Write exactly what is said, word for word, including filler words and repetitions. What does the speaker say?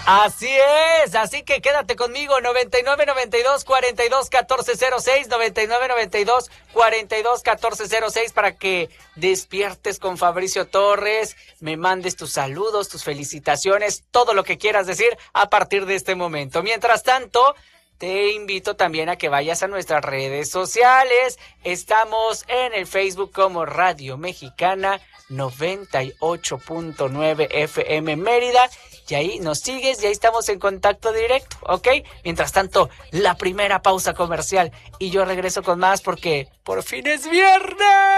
Así es, así que quédate conmigo, noventa y nueve noventa y dos cuarenta y dos catorce cero seis, noventa y nueve noventa y dos cuarenta y dos catorce cero seis para que despiertes con Fabricio Torres, me mandes tus saludos, tus felicitaciones, todo lo que quieras decir a partir de este momento. Mientras tanto, te invito también a que vayas a nuestras redes sociales. Estamos en el Facebook como Radio Mexicana noventa y ocho punto nueve F M Mérida. Y ahí nos sigues y ahí estamos en contacto directo, ¿ok? Mientras tanto, la primera pausa comercial y yo regreso con más porque por fin es viernes.